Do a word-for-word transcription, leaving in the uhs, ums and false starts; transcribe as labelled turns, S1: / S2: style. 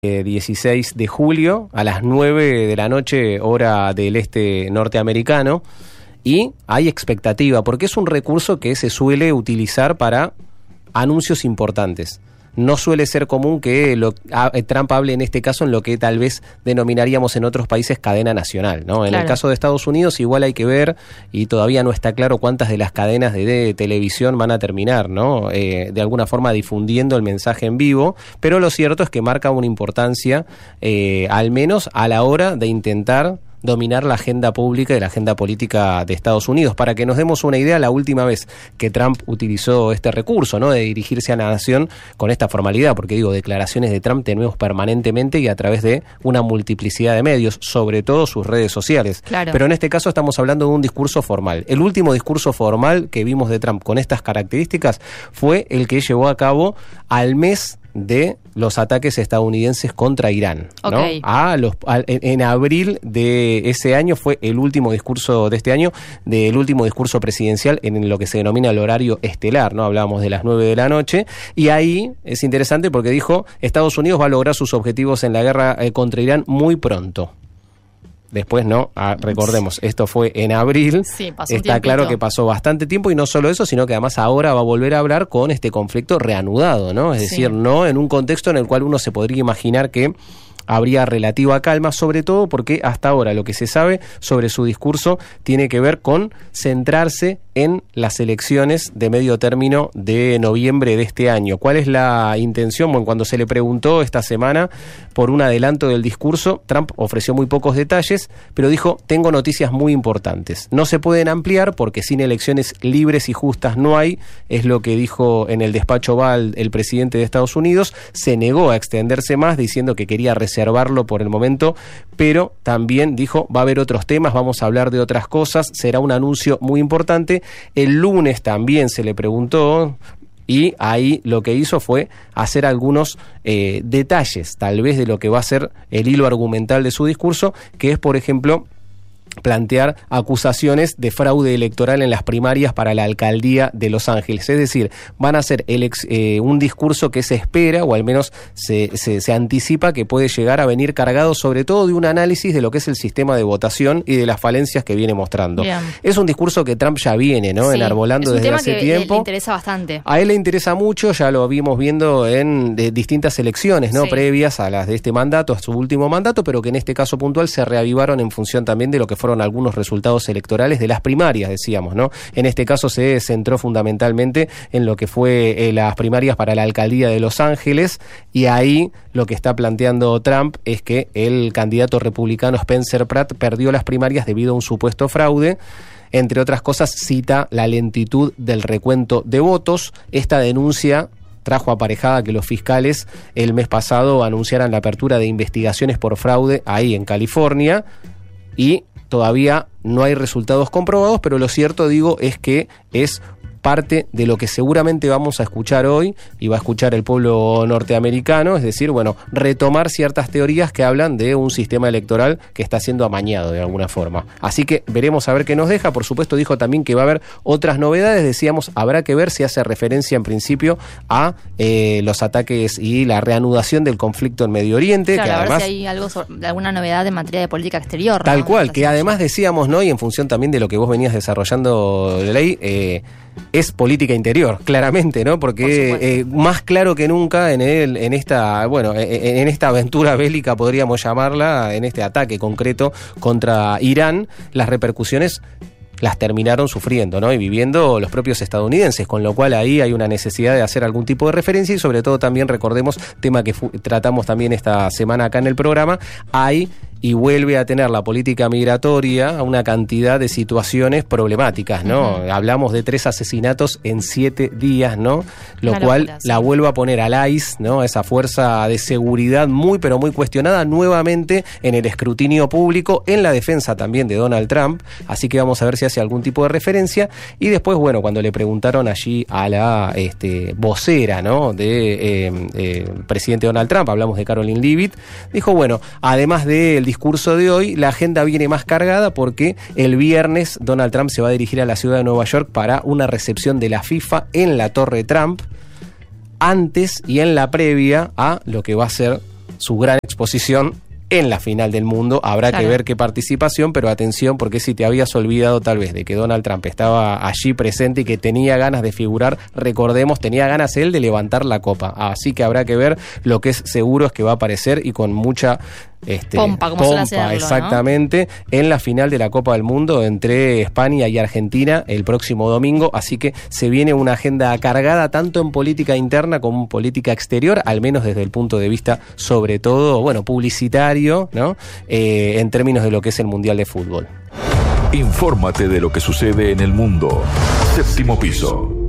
S1: dieciséis de julio a las nueve de la noche, hora del este norteamericano, y hay expectativa porque es un recurso que se suele utilizar para anuncios importantes. No suele ser común que lo, a, Trump hable en este caso en lo que tal vez denominaríamos en otros países cadena nacional, ¿no? En claro. el caso de Estados Unidos igual hay que ver, y todavía no está claro cuántas de las cadenas de, de televisión van a terminar, ¿no? Eh, de alguna forma difundiendo el mensaje en vivo, pero lo cierto es que marca una importancia, eh, al menos a la hora de intentar dominar la agenda pública y la agenda política de Estados Unidos. Para que nos demos una idea, la última vez que Trump utilizó este recurso, ¿no?, de dirigirse a la nación con esta formalidad, porque digo, declaraciones de Trump tenemos permanentemente y a través de una multiplicidad de medios, sobre todo sus redes sociales. Claro. Pero en este caso estamos hablando de un discurso formal. El último discurso formal que vimos de Trump con estas características fue el que llevó a cabo al mes de los ataques estadounidenses contra Irán, ¿no? Okay. A los, a, en, en abril de ese año fue el último discurso de este año, del último discurso presidencial en lo que se denomina el horario estelar, ¿no? Hablábamos de las nueve de la noche, y ahí es interesante porque dijo: Estados Unidos va a lograr sus objetivos en la guerra eh, contra Irán muy pronto. Después no, ah, recordemos, esto fue en abril, sí, pasó está claro que pasó bastante tiempo, y no solo eso, sino que además ahora va a volver a hablar con este conflicto reanudado, ¿no? Es sí. decir, no en un contexto en el cual uno se podría imaginar que habría relativa calma, sobre todo porque hasta ahora lo que se sabe sobre su discurso tiene que ver con centrarse en las elecciones de medio término de noviembre de este año. ¿Cuál es la intención? Bueno, cuando se le preguntó esta semana por un adelanto del discurso, Trump ofreció muy pocos detalles, pero dijo: tengo noticias muy importantes. No se pueden ampliar porque sin elecciones libres y justas no hay, es lo que dijo en el despacho Oval el presidente de Estados Unidos. Se negó a extenderse más, diciendo que quería reservarlo por el momento, pero también dijo: va a haber otros temas, vamos a hablar de otras cosas, será un anuncio muy importante. El lunes también se le preguntó, y ahí lo que hizo fue hacer algunos eh, detalles, tal vez, de lo que va a ser el hilo argumental de su discurso, que es, por ejemplo, plantear acusaciones de fraude electoral en las primarias para la alcaldía de Los Ángeles. Es decir, van a hacer el ex, eh, un discurso que se espera, o al menos se, se, se anticipa que puede llegar a venir cargado sobre todo de un análisis de lo que es el sistema de votación y de las falencias que viene mostrando. Bien. Es un discurso que Trump ya viene, ¿no?, sí, enarbolando desde hace tiempo. Es un tema que le, le interesa bastante. A él le interesa mucho, ya lo vimos viendo en de distintas elecciones, ¿no?, sí, previas a las de este mandato, a su último mandato, pero que en este caso puntual se reavivaron en función también de lo que fueron algunos resultados electorales de las primarias, decíamos, ¿no? En este caso se centró fundamentalmente en lo que fue eh, las primarias para la alcaldía de Los Ángeles, y ahí lo que está planteando Trump es que el candidato republicano Spencer Pratt perdió las primarias debido a un supuesto fraude. Entre otras cosas, cita la lentitud del recuento de votos. Esta denuncia trajo aparejada que los fiscales el mes pasado anunciaran la apertura de investigaciones por fraude ahí en California, y todavía no hay resultados comprobados, pero lo cierto, digo, es que es parte de lo que seguramente vamos a escuchar hoy, y va a escuchar el pueblo norteamericano, es decir, bueno, retomar ciertas teorías que hablan de un sistema electoral que está siendo amañado de alguna forma. Así que veremos a ver qué nos deja. Por supuesto, dijo también que va a haber otras novedades. Decíamos, habrá que ver si hace referencia en principio a eh, los ataques y la reanudación del conflicto en Medio Oriente.
S2: Claro,
S1: que
S2: a
S1: además,
S2: ver si hay algo sobre, alguna novedad en materia de política exterior.
S1: Tal
S2: ¿no?
S1: cual, que además decíamos, ¿no?, y en función también de lo que vos venías desarrollando, Ley, eh, es política interior, claramente, ¿no? Porque eh, más claro que nunca en el, en esta, bueno, en, en esta aventura bélica, podríamos llamarla, en este ataque concreto contra Irán, las repercusiones las terminaron sufriendo, ¿no?, y viviendo los propios estadounidenses, con lo cual ahí hay una necesidad de hacer algún tipo de referencia, y sobre todo también recordemos, tema que fu- tratamos también esta semana acá en el programa, hay y vuelve a tener la política migratoria una cantidad de situaciones problemáticas, ¿no? Uh-huh. Hablamos de tres asesinatos en siete días, ¿no? Lo claro, cual gracias. La vuelve a poner al I C E, ¿no?, esa fuerza de seguridad muy pero muy cuestionada nuevamente en el escrutinio público, en la defensa también de Donald Trump. Así que vamos a ver si hace algún tipo de referencia. Y después, bueno, cuando le preguntaron allí a la este, vocera, ¿no?, de eh, eh, presidente Donald Trump, hablamos de Caroline Leavitt, dijo, bueno, además del discurso de hoy, la agenda viene más cargada porque el viernes Donald Trump se va a dirigir a la ciudad de Nueva York para una recepción de la FIFA en la Torre Trump, antes y en la previa a lo que va a ser su gran exposición en la final del mundo. Habrá claro. que ver qué participación, pero atención, porque si te habías olvidado tal vez de que Donald Trump estaba allí presente y que tenía ganas de figurar, recordemos, tenía ganas él de levantar la copa. Así que habrá que ver. Lo que es seguro es que va a aparecer y con mucha este,
S2: pompa, como
S1: pompa
S2: suele hacerlo,
S1: exactamente, ¿no? En la final de la Copa del Mundo entre España y Argentina el próximo domingo. Así que se viene una agenda cargada tanto en política interna como en política exterior, al menos desde el punto de vista, sobre todo, bueno, publicitario, ¿no? Eh, en términos de lo que es el Mundial de Fútbol.
S3: Infórmate de lo que sucede en el mundo. Séptimo piso.